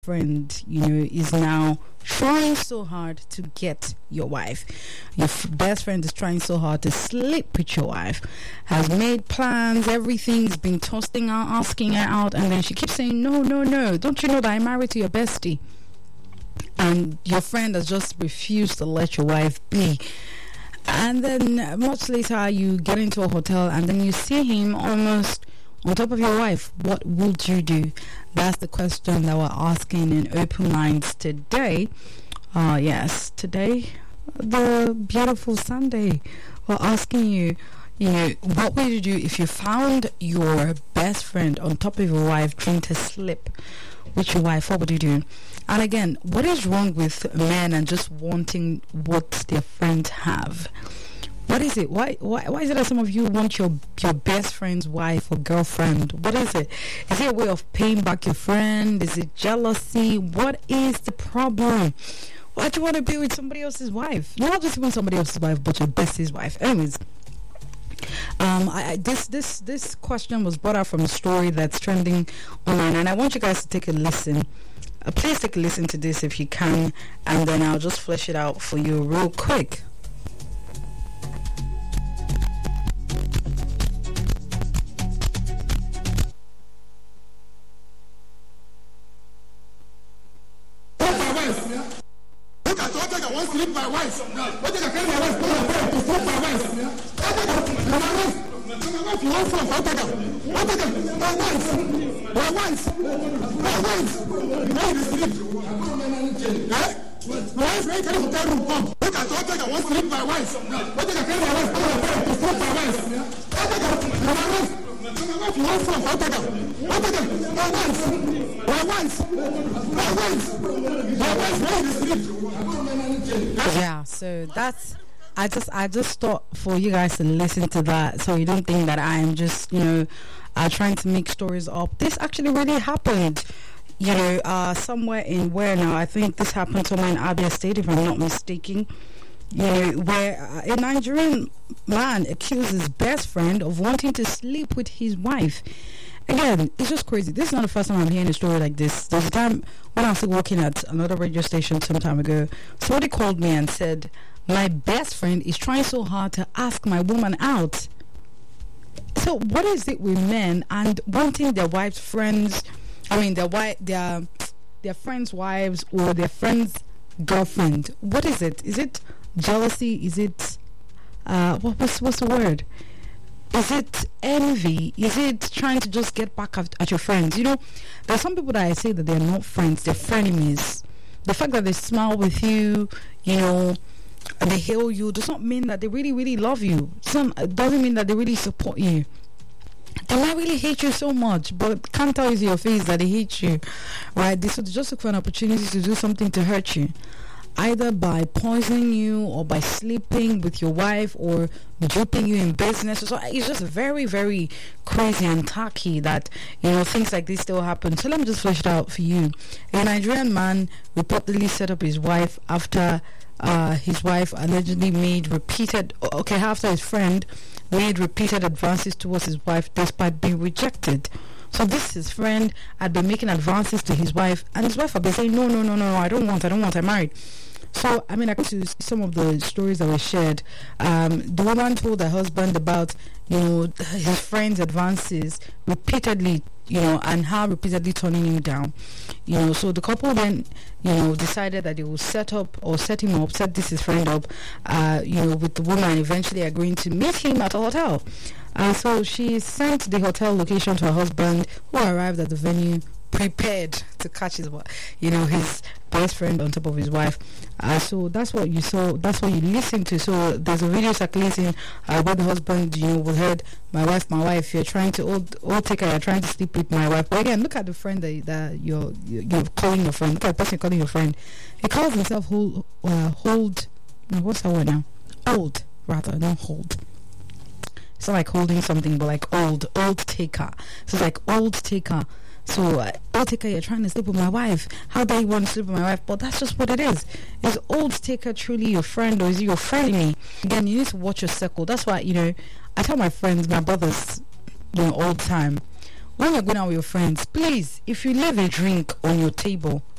friend, is now trying so hard to get your wife. Your best friend is trying so hard to sleep with your wife, has made plans, everything's been toasting her, asking her out, and then she keeps saying, no, don't you know that I'm married to your bestie? And your friend has just refused to let your wife be. And then much later, you get into a hotel and then you see him almost on top of your wife. What would you do? That's the question that we're asking in Open Minds today. Yes, today, the beautiful Sunday, we're asking you, what would you do if you found your best friend on top of your wife trying to sleep with your wife? What would you do? And again, what is wrong with men and just wanting what their friends have? What is it? Why is it that some of you want your best friend's wife or girlfriend? What is it? Is it a way of paying back your friend? Is it jealousy? What is the problem? Why do you want to be with somebody else's wife? Not just even somebody else's wife, but your bestie's wife. Anyways, this question was brought out from a story that's trending online, and I want you guys to take a listen. Please take a listen to this if you can, and then I'll just flesh it out for you real quick. Sleep my wife. What did I tell my wife? To sleep my wife. My wife, you want from my wife. Why you sleep? My wife make a hotel room come. Look at what I want to sleep my wife. What did I tell my wife? To sleep my wife. My wife, you want from my wife, why you sleep? Yeah, so that's I just thought for you guys to listen to that, so you don't think that I'm just trying to make stories up. This actually really happened, somewhere in where now I think this happened somewhere in Abia State, if I'm not mistaken. Where a Nigerian man accused his best friend of wanting to sleep with his wife. Again, it's just crazy. This is not the first time I'm hearing a story like this. There's a time when I was working at another radio station some time ago, somebody called me and said, my best friend is trying so hard to ask my woman out. So what is it with men and wanting their wives' friends, their friends' wives or their friends' girlfriend? What is it? Is it jealousy? Is it what's the word? Is it envy? Is it trying to just get back at your friends? There's some people that I say that they're not friends, they're frenemies. The fact that they smile with you, and they hail you, does not mean that they really, really love you. It doesn't mean that they really support you. They might really hate you so much, but can't tell you to your face that they hate you, right? So they just look for an opportunity to do something to hurt you, either by poisoning you or by sleeping with your wife or duping you in business. So it's just very, very crazy and tacky that things like this still happen. So let me just flesh it out for you. A Nigerian man reportedly set up his wife after his wife allegedly after his friend made repeated advances towards his wife despite being rejected. So his friend had been making advances to his wife, and his wife had been saying, no, I don't want, I'm married. So, I go to some of the stories that were shared. The woman told her husband about, his friend's advances repeatedly, and her repeatedly turning him down. So the couple then, decided that they would set his friend up, with the woman eventually agreeing to meet him at a hotel. So she sent the hotel location to her husband, who arrived at the venue prepared to catch his best friend on top of his wife. So that's what you saw, that's what you listened to. So there's a video circulating where the husband, was heard, my wife, you're trying to you're trying to sleep with my wife. But again, look at the friend that you're calling your friend. Look at the person calling your friend. He calls himself what's that word now? Old, rather, not hold. It's not like holding something, but like old taker. So it's like old taker. So, old taker, you're trying to sleep with my wife. How do you want to sleep with my wife? But that's just what it is. Is old taker truly your friend, or is he your frenemy? Again, you need to watch your circle. That's why, I tell my friends, my brothers, all the time, when you're going out with your friends, please, if you leave a drink on your table,